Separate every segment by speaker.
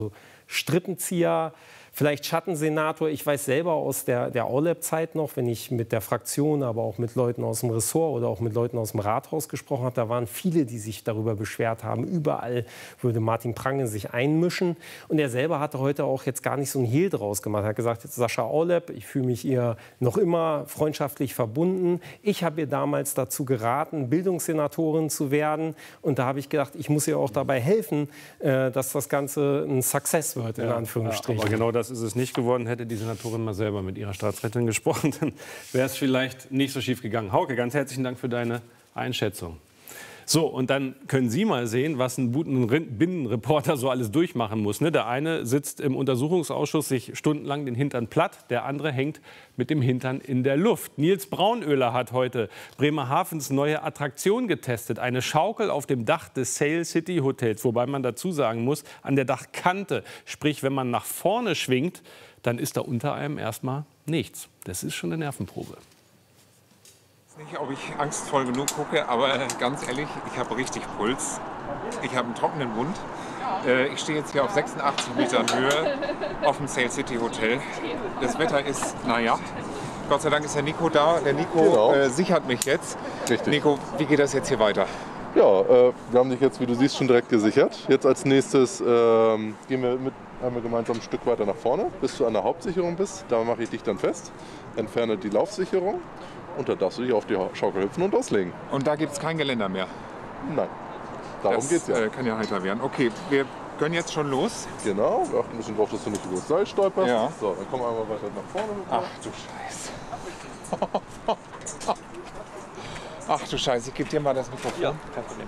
Speaker 1: Strippenzieher, vielleicht Schattensenator. Ich weiß selber aus der Aulep-Zeit noch, wenn ich mit der Fraktion, aber auch mit Leuten aus dem Ressort oder auch mit Leuten aus dem Rathaus gesprochen habe, da waren viele, die sich darüber beschwert haben. Überall würde Martin Prangl sich einmischen. Und er selber hatte heute auch jetzt gar nicht so ein Hehl draus gemacht. Er hat gesagt, Sascha Aulep, ich fühle mich ihr noch immer freundschaftlich verbunden. Ich habe ihr damals dazu geraten, Bildungssenatorin zu werden. Und da habe ich gedacht, ich muss ihr auch dabei helfen, dass das Ganze ein Success wird, in Anführungsstrichen.
Speaker 2: Ja, aber genau das ist es nicht geworden. Hätte die Senatorin mal selber mit ihrer Staatsrätin gesprochen, dann wäre es vielleicht nicht so schief gegangen. Hauke, ganz herzlichen Dank für deine Einschätzung. So, und dann können Sie mal sehen, was ein Binnenreporter so alles durchmachen muss. Ne? Der eine sitzt im Untersuchungsausschuss sich stundenlang den Hintern platt, der andere hängt mit dem Hintern in der Luft. Nils Braunöhler hat heute Bremerhavens neue Attraktion getestet. Eine Schaukel auf dem Dach des Sail City Hotels, wobei man dazu sagen muss, an der Dachkante. Sprich, wenn man nach vorne schwingt, dann ist da unter einem erstmal nichts. Das ist schon eine Nervenprobe.
Speaker 3: Nicht, ob ich angstvoll genug gucke, aber ganz ehrlich, ich habe richtig Puls. Ich habe einen trockenen Mund. Ich stehe jetzt hier auf 86 Metern Höhe auf dem Sail City Hotel. Das Wetter ist, naja, Gott sei Dank ist der Nico da. Der Nico sichert mich jetzt.
Speaker 4: Richtig.
Speaker 3: Nico, wie geht das jetzt hier weiter?
Speaker 4: Ja, wir haben dich jetzt, wie du siehst, schon direkt gesichert. Jetzt als nächstes gehen wir einmal gemeinsam ein Stück weiter nach vorne, bis du an der Hauptsicherung bist. Da mache ich dich dann fest, entferne die Laufsicherung. Und da darfst du dich auf die Schaukel hüpfen und auslegen.
Speaker 3: Und da gibt es kein Geländer mehr?
Speaker 4: Nein. Darum geht's ja.
Speaker 3: Kann ja heiter werden. Okay, wir können jetzt schon los.
Speaker 4: Genau, wir achten ein bisschen drauf, dass du nicht über das Seil stolperst.
Speaker 3: Ja.
Speaker 4: So, dann kommen wir einmal weiter nach vorne.
Speaker 3: Ach du Scheiße. Ach du Scheiße, ich gebe dir mal das Mikrofon.
Speaker 2: Ja, kein Problem.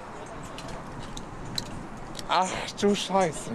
Speaker 3: Ach du Scheiße.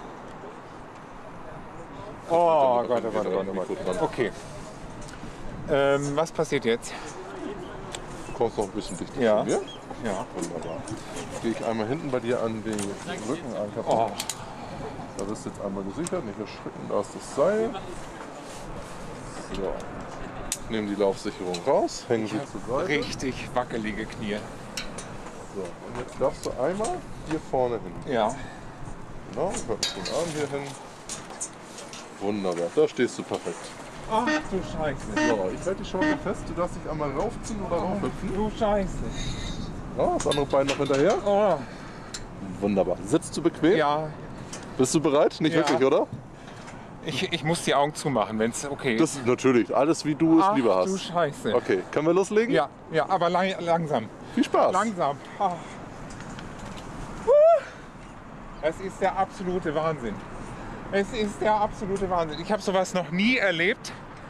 Speaker 3: Oh Gott, oh Gott, oh Gott. Okay. Was passiert jetzt?
Speaker 4: Du kommst noch ein bisschen dichter
Speaker 3: Ja.
Speaker 4: zu mir.
Speaker 3: Ja.
Speaker 4: Wunderbar. Gehe ich einmal hinten bei dir an den Rücken an.
Speaker 3: Oh.
Speaker 4: Da bist du jetzt einmal gesichert, nicht erschrecken, da ist das Seil. So. Nehmen die Laufsicherung raus, hängen sie zur Seite.
Speaker 3: Richtig wackelige Knie.
Speaker 4: So. Und jetzt darfst du einmal hier vorne hin.
Speaker 3: Ja.
Speaker 4: Genau, ich habe den Arm hier hin. Wunderbar, da stehst du perfekt.
Speaker 3: Ach du Scheiße.
Speaker 4: So, ich halte die Schaukel fest, du darfst dich einmal raufziehen oder raufhüpfen.
Speaker 3: Du Scheiße.
Speaker 4: Ja, das andere Bein noch hinterher.
Speaker 3: Oh.
Speaker 4: Wunderbar. Sitzt du bequem?
Speaker 3: Ja.
Speaker 4: Bist du bereit? Nicht
Speaker 3: Ja.
Speaker 4: wirklich, oder?
Speaker 3: Ich muss die Augen zumachen, wenn es okay ist.
Speaker 4: Das ist natürlich. Alles wie du es lieber
Speaker 3: Ach
Speaker 4: hast.
Speaker 3: du Scheiße.
Speaker 4: Okay, können wir loslegen?
Speaker 3: Ja, ja, aber langsam.
Speaker 4: Viel Spaß.
Speaker 3: Langsam. Ah. Es ist der absolute Wahnsinn. Es ist der absolute Wahnsinn. Ich habe sowas noch nie erlebt.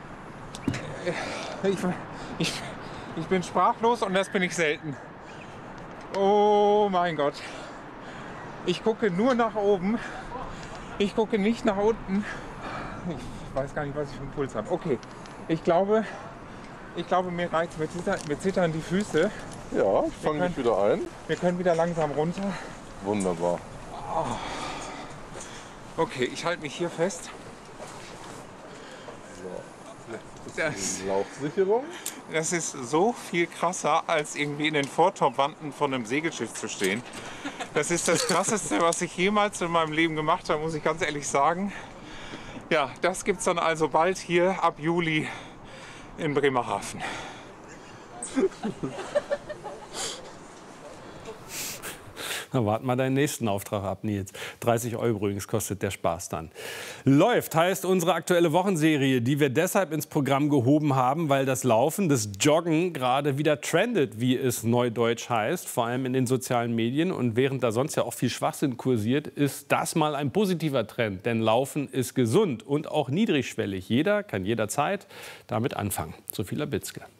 Speaker 3: Ich bin sprachlos und das bin ich selten. Oh mein Gott. Ich gucke nur nach oben. Ich gucke nicht nach unten. Ich weiß gar nicht, was ich für einen Puls habe. Okay, ich glaube mir reizt mit Zittern die Füße.
Speaker 4: Ja, ich fange dich wieder ein.
Speaker 3: Wir können wieder langsam runter.
Speaker 4: Wunderbar.
Speaker 3: Okay, ich halte mich hier fest.
Speaker 4: Das ist die Laufsicherung.
Speaker 3: Das ist so viel krasser, als irgendwie in den Vortopwanden von einem Segelschiff zu stehen. Das ist das Krasseste, was ich jemals in meinem Leben gemacht habe, muss ich ganz ehrlich sagen. Ja, das gibt es dann also bald hier ab Juli in Bremerhaven.
Speaker 2: Na, wart mal deinen nächsten Auftrag ab, Nils. 30 € übrigens kostet der Spaß dann. Läuft heißt unsere aktuelle Wochenserie, die wir deshalb ins Programm gehoben haben, weil das Laufen, das Joggen gerade wieder trendet, wie es neudeutsch heißt, vor allem in den sozialen Medien. Und während da sonst ja auch viel Schwachsinn kursiert, ist das mal ein positiver Trend. Denn Laufen ist gesund und auch niedrigschwellig. Jeder kann jederzeit damit anfangen. Sophie Labitzke.